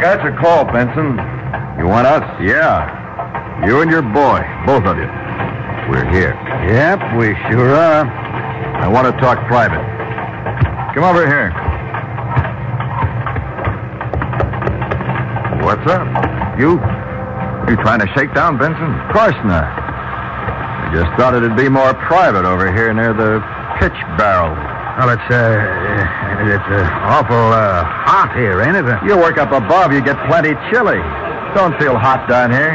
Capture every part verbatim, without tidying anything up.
got your call, Benson. You want us? Yeah. You and your boy, both of you. We're here. Yep, we sure are. I want to talk private. Come over here. What's up? You... You trying to shake down Benson? Of course not. I just thought it'd be more private over here near the pitch barrel. Well, it's, uh, it's uh, awful uh, hot here, ain't it? You work up above, you get plenty chilly. Don't feel hot down here.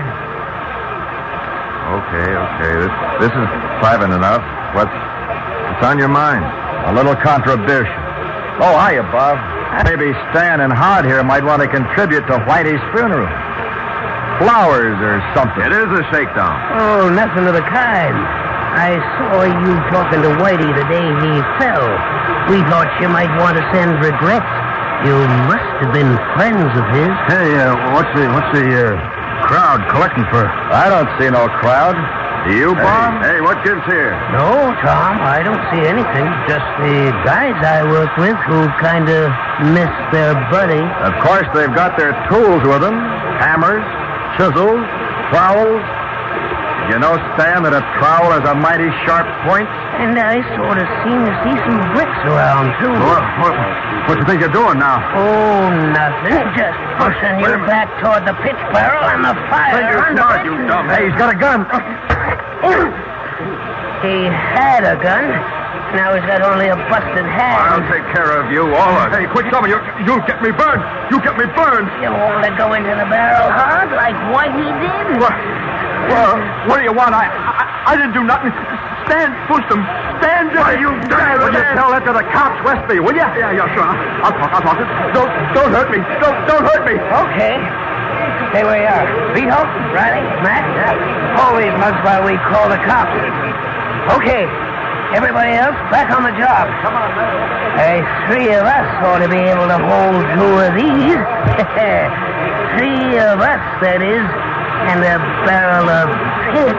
Okay, okay. This this is private enough. What's what's on your mind? A little contribution. Oh, hiya, Bob. Maybe Stan and Hod here might want to contribute to Whitey's funeral. Flowers or something. It is a shakedown. Oh, nothing of the kind. I saw you talking to Whitey the day he fell. We thought you might want to send regrets. You must have been friends of his. Hey, uh, what's the what's the uh, crowd collecting for? I don't see no crowd. Do you, Bob? Hey, hey, what gives here? No, Tom, I don't see anything. Just the guys I work with who kind of miss their buddy. Of course, they've got their tools with them. Hammers, chisels, trowels. You know, Stan, that a trowel has a mighty sharp point? And I sort of seem to see some bricks around, too. What, what, what do you think you're doing now? Oh, nothing. Just pushing your back toward the pitch barrel and the fire under Smart, it. you dumb. Hey, he's got a gun. He had a gun. Now he's got only a busted I'll hand. take care of you, all of you. Hey, quit something. You, you'll get me burned. You get me burned. You want to go into the barrel hard like Whitey did? What? Well, what do you want? I, I, I didn't do nothing. Stan pushed him. Stan did it. You dare? Will you tell that to the cops, Westby, will you? Yeah, yeah, sure. I'll talk. I'll talk. Don't, don't hurt me. Don't, don't hurt me. Okay. Stay where you are. Vito, Riley, Matt, hold these mugs while we call the cops. Okay. Everybody else, back on the job. Come on, Hey, three of us ought to be able to hold two of these. Three of us, that is, and a barrel of pitch.